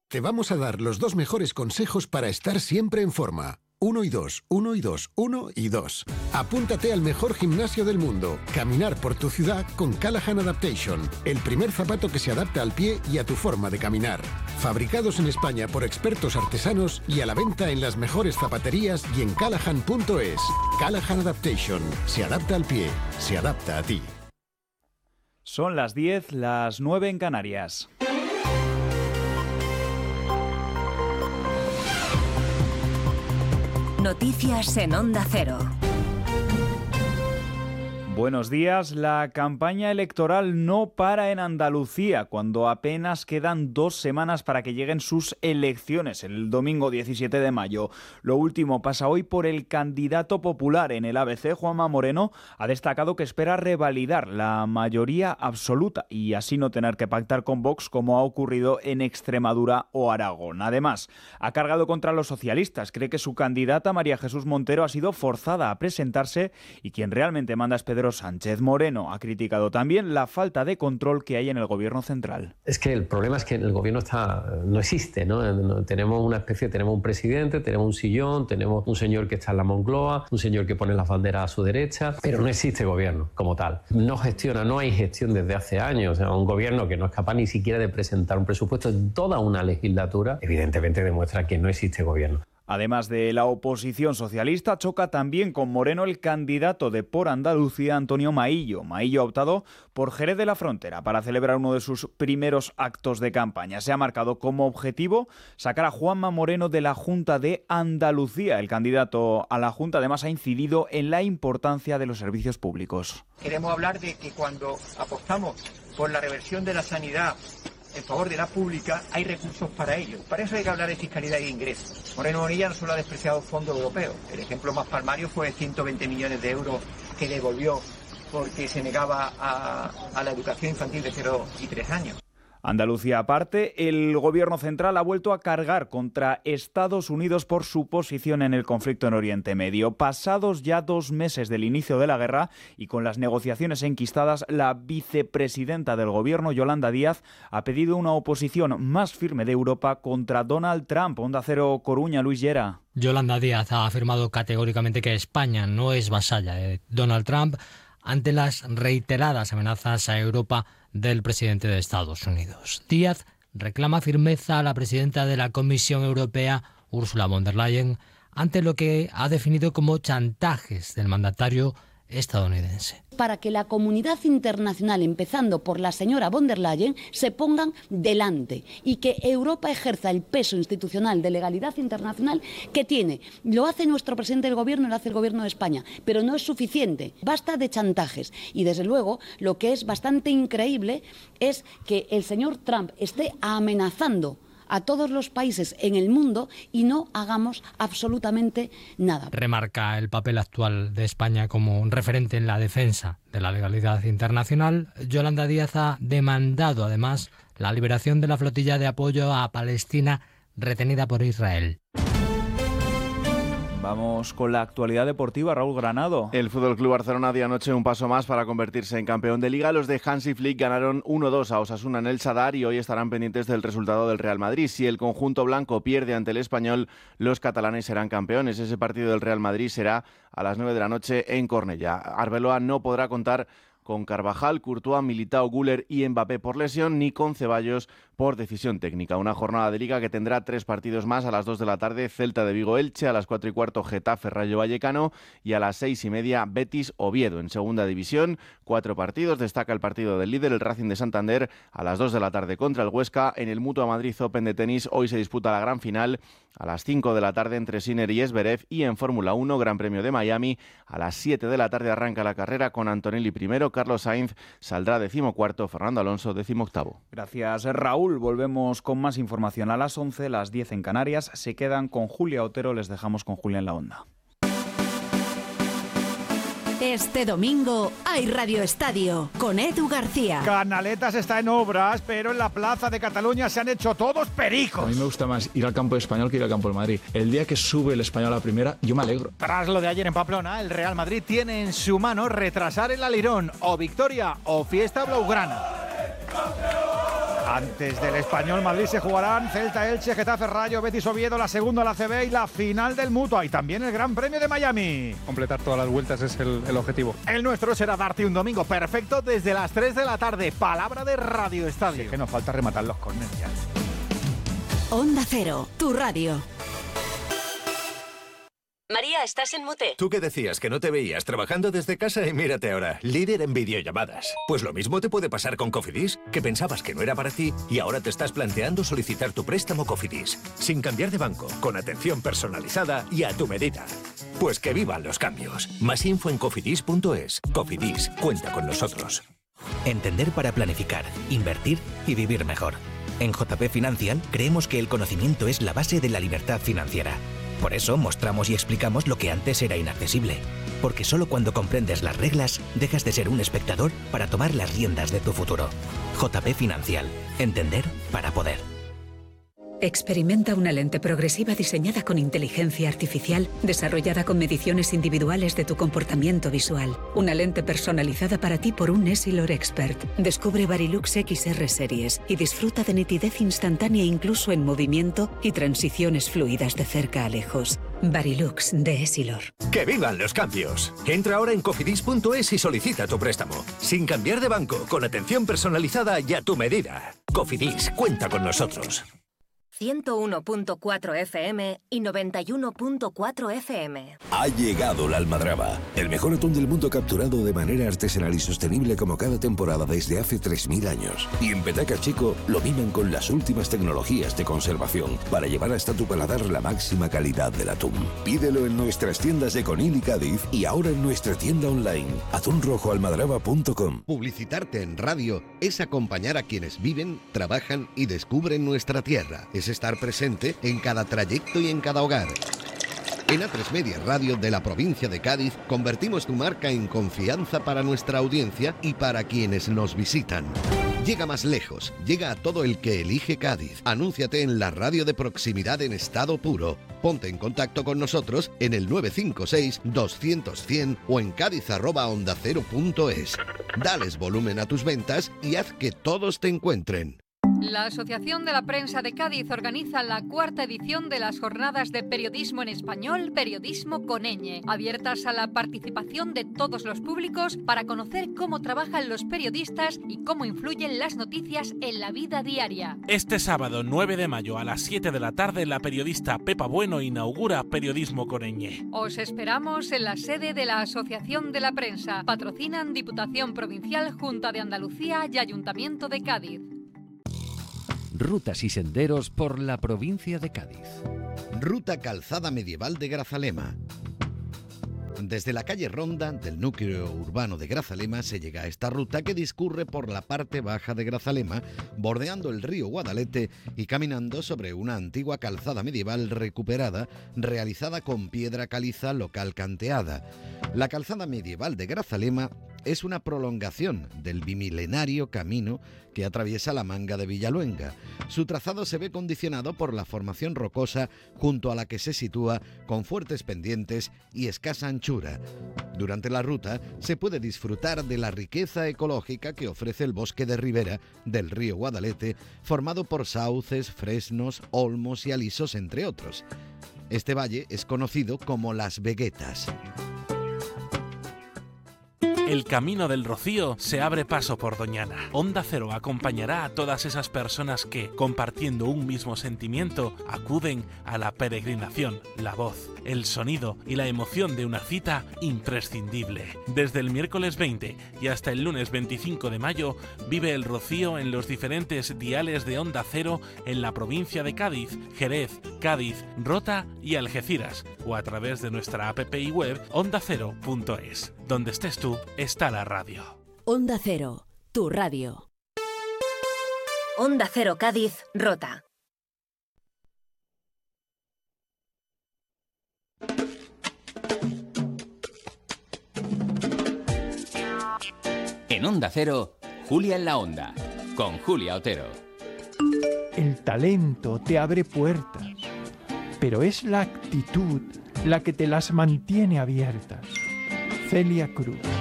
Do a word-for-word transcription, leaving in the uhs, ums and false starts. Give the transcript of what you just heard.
Te vamos a dar los dos mejores consejos para estar siempre en forma. Uno y dos, uno y dos, uno y dos. Apúntate al mejor gimnasio del mundo. Caminar por tu ciudad con Callahan Adaptation. El primer zapato que se adapta al pie y a tu forma de caminar. Fabricados en España por expertos artesanos y a la venta en las mejores zapaterías y en callahan punto es. Callahan Adaptation. Se adapta al pie. Se adapta a ti. Son las diez, las nueve en Canarias. Noticias en Onda Cero. Buenos días. La campaña electoral no para en Andalucía cuando apenas quedan dos semanas para que lleguen sus elecciones el domingo diecisiete de mayo. Lo último pasa hoy por el candidato popular en el A B C. Juanma Moreno ha destacado que espera revalidar la mayoría absoluta y así no tener que pactar con Vox como ha ocurrido en Extremadura o Aragón. Además, ha cargado contra los socialistas. Cree que su candidata María Jesús Montero ha sido forzada a presentarse y quien realmente manda es Pedro Sánchez. Moreno ha criticado también la falta de control que hay en el gobierno central. Es que el problema es que el gobierno está, no existe, ¿no? Tenemos una especie, tenemos un presidente, tenemos un sillón, tenemos un señor que está en la Moncloa, un señor que pone las banderas a su derecha, pero no existe gobierno como tal. No gestiona, no hay gestión desde hace años. O sea, un gobierno que no es capaz ni siquiera de presentar un presupuesto en toda una legislatura, evidentemente demuestra que no existe gobierno. Además de la oposición socialista, choca también con Moreno el candidato de Por Andalucía, Antonio Maillo. Maillo ha optado por Jerez de la Frontera para celebrar uno de sus primeros actos de campaña. Se ha marcado como objetivo sacar a Juanma Moreno de la Junta de Andalucía. El candidato a la Junta además ha incidido en la importancia de los servicios públicos. Queremos hablar de que cuando apostamos por la reversión de la sanidad en favor de la pública, hay recursos para ello. Para eso hay que hablar de fiscalidad e ingresos. Moreno Bonilla no solo ha despreciado fondos europeos. El ejemplo más palmario fue ciento veinte millones de euros que devolvió porque se negaba a, a la educación infantil de cero y tres años. Andalucía aparte, el gobierno central ha vuelto a cargar contra Estados Unidos por su posición en el conflicto en Oriente Medio. Pasados ya dos meses del inicio de la guerra y con las negociaciones enquistadas, la vicepresidenta del gobierno, Yolanda Díaz, ha pedido una oposición más firme de Europa contra Donald Trump. Onda Cero Coruña, Luis Llera. Yolanda Díaz ha afirmado categóricamente que España no es vasalla de Donald Trump ante las reiteradas amenazas a Europa del presidente de Estados Unidos. Díaz reclama firmeza a la presidenta de la Comisión Europea, Ursula von der Leyen, ante lo que ha definido como chantajes del mandatario estadounidense. Para que la comunidad internacional, empezando por la señora von der Leyen, se pongan delante y que Europa ejerza el peso institucional de legalidad internacional que tiene. Lo hace nuestro presidente del gobierno, lo hace el gobierno de España, pero no es suficiente. Basta de chantajes. Y desde luego, lo que es bastante increíble es que el señor Trump esté amenazando a todos los países en el mundo y no hagamos absolutamente nada. Remarca el papel actual de España como un referente en la defensa de la legalidad internacional. Yolanda Díaz ha demandado además la liberación de la flotilla de apoyo a Palestina retenida por Israel. Vamos con la actualidad deportiva, Raúl Granado. El F C Barcelona dio anoche un paso más para convertirse en campeón de Liga. Los de Hansi Flick ganaron uno dos a Osasuna en el Sadar y hoy estarán pendientes del resultado del Real Madrid. Si el conjunto blanco pierde ante el Español, los catalanes serán campeones. Ese partido del Real Madrid será a las nueve de la noche en Cornellá. Arbeloa no podrá contar con Carvajal, Courtois, Militao, Güler y Mbappé por lesión, ni con Ceballos por decisión técnica. Una jornada de Liga que tendrá tres partidos más: a las dos de la tarde, Celta de Vigo-Elche; a las cuatro y cuarto, Getafe Rayo Vallecano; y a las seis y media, Betis Oviedo. En segunda división, cuatro partidos. Destaca el partido del líder, el Racing de Santander, a las dos de la tarde contra el Huesca. En el Mutua Madrid Open de tenis, hoy se disputa la gran final a las cinco de la tarde entre Sinner y Zverev. Y en Fórmula uno, Gran Premio de Miami, a las siete de la tarde arranca la carrera con Antonelli primero, Carlos Sainz saldrá decimocuarto, Fernando Alonso decimoctavo. Gracias, Raúl. Volvemos con más información a las once, las diez en Canarias. Se quedan con Julia Otero, les dejamos con Julia en la onda. Este domingo hay Radio Estadio con Edu García. Canaletas está en obras, pero en la Plaza de Cataluña se han hecho todos pericos. A mí me gusta más ir al campo Español que ir al campo del Madrid. El día que sube el Español a la primera, yo me alegro. Tras lo de ayer en Pamplona, el Real Madrid tiene en su mano retrasar el Alirón, o victoria o fiesta blaugrana. Antes del Español Madrid se jugarán Celta, Elche, Getafe, Rayo, Betis, Oviedo, la segunda la A C B y la final del Mutua. Y también el Gran Premio de Miami. Completar todas las vueltas es el, el objetivo. El nuestro será darte un domingo perfecto desde las tres de la tarde. Palabra de Radio Estadio. Sí, que nos falta rematar los córneres ya. Onda Cero, tu radio. María, ¿estás en mute? Tú que decías que no te veías trabajando desde casa y mírate ahora, líder en videollamadas. Pues lo mismo te puede pasar con Cofidis, que pensabas que no era para ti y ahora te estás planteando solicitar tu préstamo Cofidis, sin cambiar de banco, con atención personalizada y a tu medida. Pues que vivan los cambios. Más info en cofidis punto es. Cofidis, cuenta con nosotros. Entender para planificar, invertir y vivir mejor. En J P Financial creemos que el conocimiento es la base de la libertad financiera. Por eso mostramos y explicamos lo que antes era inaccesible. Porque solo cuando comprendes las reglas, dejas de ser un espectador para tomar las riendas de tu futuro. J P Financial. Entender para poder. Experimenta una lente progresiva diseñada con inteligencia artificial, desarrollada con mediciones individuales de tu comportamiento visual. Una lente personalizada para ti por un Essilor Expert. Descubre Varilux X R Series y disfruta de nitidez instantánea incluso en movimiento y transiciones fluidas de cerca a lejos. Varilux de Essilor. ¡Que vivan los cambios! Entra ahora en cofidis punto es y solicita tu préstamo. Sin cambiar de banco, con atención personalizada y a tu medida. Cofidis, cuenta con nosotros. ciento uno punto cuatro F M y noventa y uno punto cuatro F M. Ha llegado la almadraba, el mejor atún del mundo capturado de manera artesanal y sostenible como cada temporada desde hace tres mil años. Y en Petaca Chico lo miman con las últimas tecnologías de conservación para llevar hasta tu paladar la máxima calidad del atún. Pídelo en nuestras tiendas de Conil y Cádiz y ahora en nuestra tienda online, atún rojo almadraba punto com. Publicitarte en radio es acompañar a quienes viven, trabajan y descubren nuestra tierra. Es estar presente en cada trayecto y en cada hogar. En A tres Media Radio de la provincia de Cádiz convertimos tu marca en confianza para nuestra audiencia y para quienes nos visitan. Llega más lejos, llega a todo el que elige Cádiz. Anúnciate en la radio de proximidad en estado puro. Ponte en contacto con nosotros en el nueve cinco seis, doscientos, cien o en cádiz arroba onda cero punto es. Dales volumen a tus ventas y haz que todos te encuentren. La Asociación de la Prensa de Cádiz organiza la cuarta edición de las jornadas de periodismo en español, Periodismo con ñ, abiertas a la participación de todos los públicos para conocer cómo trabajan los periodistas y cómo influyen las noticias en la vida diaria. Este sábado nueve de mayo a las siete de la tarde la periodista Pepa Bueno inaugura Periodismo con ñ. Os esperamos en la sede de la Asociación de la Prensa. Patrocinan Diputación Provincial, Junta de Andalucía y Ayuntamiento de Cádiz. Rutas y senderos por la provincia de Cádiz. Ruta Calzada Medieval de Grazalema. Desde la calle Ronda del núcleo urbano de Grazalema se llega a esta ruta que discurre por la parte baja de Grazalema, bordeando el río Guadalete y caminando sobre una antigua calzada medieval recuperada, realizada con piedra caliza local canteada. La calzada medieval de Grazalema es una prolongación del bimilenario camino que atraviesa la Manga de Villaluenga. Su trazado se ve condicionado por la formación rocosa junto a la que se sitúa, con fuertes pendientes y escasa anchura. Durante la ruta se puede disfrutar de la riqueza ecológica que ofrece el bosque de ribera del río Guadalete, formado por sauces, fresnos, olmos y alisos, entre otros. Este valle es conocido como Las Veguetas. El Camino del Rocío se abre paso por Doñana. Onda Cero acompañará a todas esas personas que, compartiendo un mismo sentimiento, acuden a la peregrinación, la voz, el sonido y la emoción de una cita imprescindible. Desde el miércoles veinte y hasta el lunes veinticinco de mayo, vive el Rocío en los diferentes diales de Onda Cero en la provincia de Cádiz, Jerez, Cádiz, Rota y Algeciras, o a través de nuestra app y web onda cero punto es. Donde estés tú, está la radio. Onda Cero, tu radio. Onda Cero Cádiz, Rota. En Onda Cero, Julia en la Onda, con Julia Otero. El talento te abre puertas, pero es la actitud la que te las mantiene abiertas. Celia Cruz.